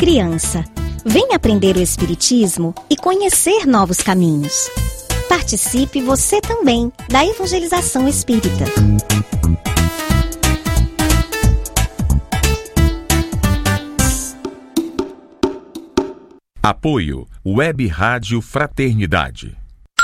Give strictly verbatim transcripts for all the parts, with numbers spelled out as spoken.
criança. Vem aprender o Espiritismo e conhecer novos caminhos. Participe você também da evangelização espírita. Apoio Web Rádio Fraternidade.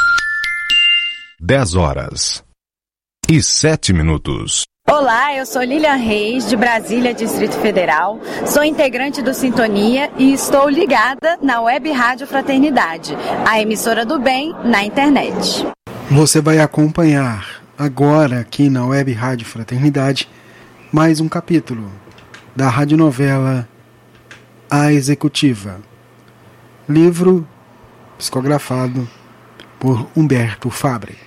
dez horas e sete minutos. Olá, eu sou Lilian Reis, de Brasília, Distrito Federal. Sou integrante do Sintonia e estou ligada na Web Rádio Fraternidade, a emissora do bem na internet. Você vai acompanhar agora aqui na Web Rádio Fraternidade mais um capítulo da radionovela A Executiva. Livro psicografado por Humberto Fabre.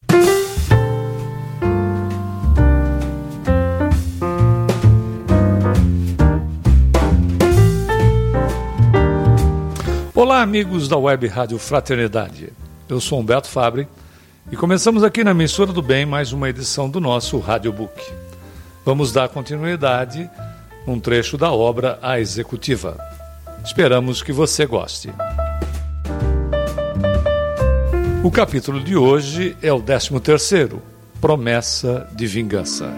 Olá, amigos da Web Rádio Fraternidade. Eu sou Humberto Fabre e começamos aqui na Emissora do Bem mais uma edição do nosso Radiobook. Vamos dar continuidade num trecho da obra A Executiva. Esperamos que você goste. O capítulo de hoje é o décimo terceiro, Promessa de Vingança.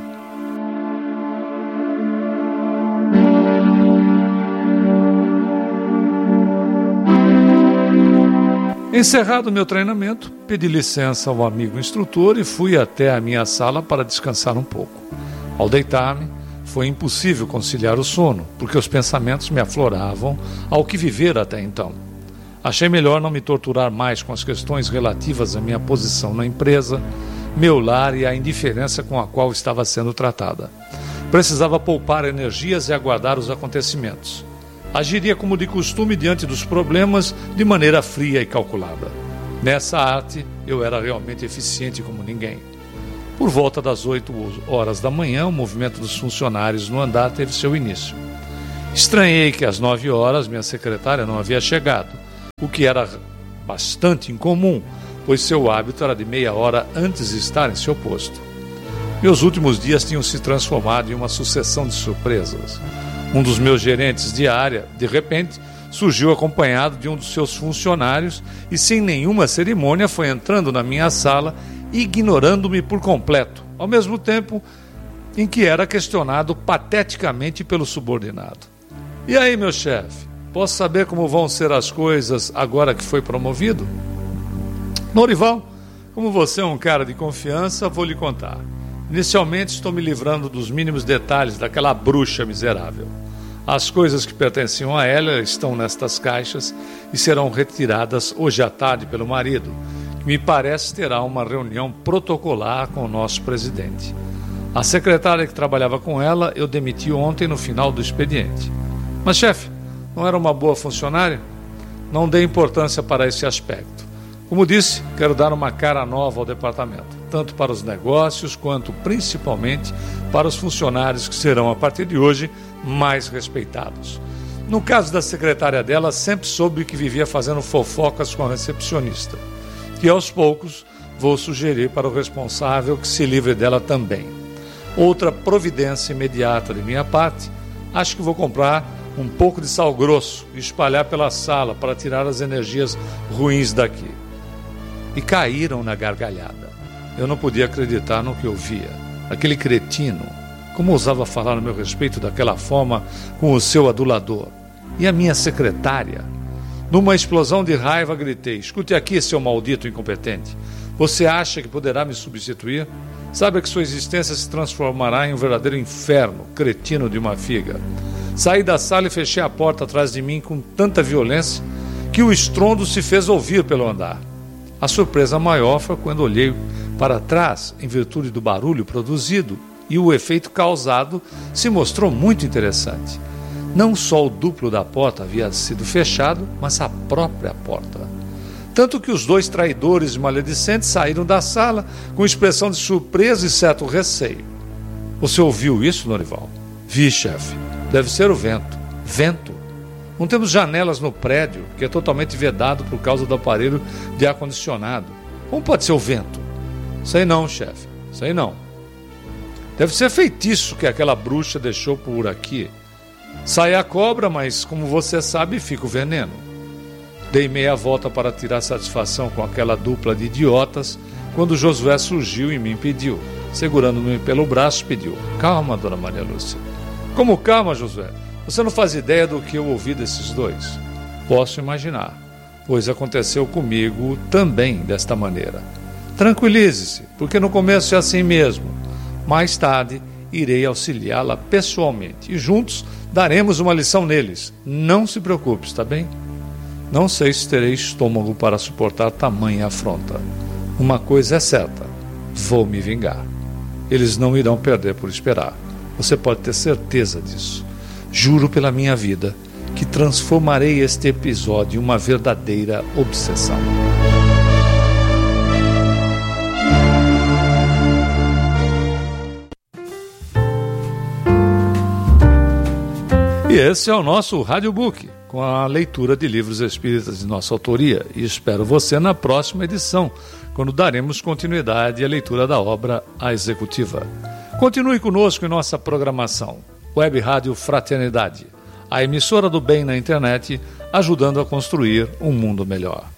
Encerrado meu treinamento, pedi licença ao amigo instrutor e fui até a minha sala para descansar um pouco. Ao deitar-me, foi impossível conciliar o sono, porque os pensamentos me afloravam ao que vivera até então. Achei melhor não me torturar mais com as questões relativas à minha posição na empresa, meu lar e a indiferença com a qual estava sendo tratada. Precisava poupar energias e aguardar os acontecimentos. Agiria como de costume diante dos problemas, de maneira fria e calculada. Nessa arte, eu era realmente eficiente como ninguém. Por volta das oito horas da manhã, o movimento dos funcionários no andar teve seu início. Estranhei que às nove horas minha secretária não havia chegado, o que era bastante incomum, pois seu hábito era de meia hora antes de estar em seu posto. Meus últimos dias tinham se transformado em uma sucessão de surpresas. Um dos meus gerentes de área, de repente, surgiu acompanhado de um dos seus funcionários e, sem nenhuma cerimônia, foi entrando na minha sala, ignorando-me por completo, ao mesmo tempo em que era questionado pateticamente pelo subordinado. E aí, meu chefe, posso saber como vão ser as coisas agora que foi promovido? Norival, como você é um cara de confiança, vou lhe contar. Inicialmente estou me livrando dos mínimos detalhes daquela bruxa miserável. As coisas que pertenciam a ela estão nestas caixas e serão retiradas hoje à tarde pelo marido, que me parece terá uma reunião protocolar com o nosso presidente. A secretária que trabalhava com ela eu demiti ontem no final do expediente. Mas, chefe, não era uma boa funcionária? Não dê importância para esse aspecto. Como disse, quero dar uma cara nova ao departamento, tanto para os negócios quanto, principalmente, para os funcionários que serão, a partir de hoje, mais respeitados. No caso da secretária dela, sempre soube que vivia fazendo fofocas com a recepcionista, que aos poucos vou sugerir para o responsável que se livre dela também. Outra providência imediata de minha parte, acho que vou comprar um pouco de sal grosso e espalhar pela sala para tirar as energias ruins daqui. E caíram na gargalhada. Eu não podia acreditar no que eu via. Aquele cretino, como ousava falar no meu respeito daquela forma com o seu adulador. E a minha secretária? Numa explosão de raiva gritei: escute aqui, seu maldito incompetente. Você acha que poderá me substituir? Saiba que sua existência se transformará em um verdadeiro inferno, cretino de uma figa. Saí da sala e fechei a porta atrás de mim com tanta violência que o estrondo se fez ouvir pelo andar. A surpresa maior foi quando olhei para trás, em virtude do barulho produzido, e o efeito causado se mostrou muito interessante. Não só o duplo da porta havia sido fechado, mas a própria porta. Tanto que os dois traidores maledicentes saíram da sala com expressão de surpresa e certo receio. Você ouviu isso, Norival? Vi, chefe. Deve ser o vento. Vento? Não temos janelas no prédio, que é totalmente vedado por causa do aparelho de ar-condicionado. Como pode ser o vento? Sei não, chefe. Sei não. Deve ser feitiço que aquela bruxa deixou por aqui. Sai a cobra, mas como você sabe, fica o veneno. Dei meia volta para tirar satisfação com aquela dupla de idiotas, quando Josué surgiu e me impediu. Segurando-me pelo braço, pediu: calma, dona Maria Lúcia. Como calma, Josué? Você não faz ideia do que eu ouvi desses dois. Posso imaginar, pois aconteceu comigo também desta maneira. Tranquilize-se, porque no começo é assim mesmo. Mais tarde, irei auxiliá-la pessoalmente e juntos daremos uma lição neles. Não se preocupe, está bem? Não sei se terei estômago para suportar tamanha afronta. Uma coisa é certa, vou me vingar. Eles não irão perder por esperar. Você pode ter certeza disso. Juro pela minha vida que transformarei este episódio em uma verdadeira obsessão. E esse é o nosso Radiobook, com a leitura de livros espíritas de nossa autoria. E espero você na próxima edição, quando daremos continuidade à leitura da obra A Executiva. Continue conosco em nossa programação. Web Rádio Fraternidade, a emissora do bem na internet, ajudando a construir um mundo melhor.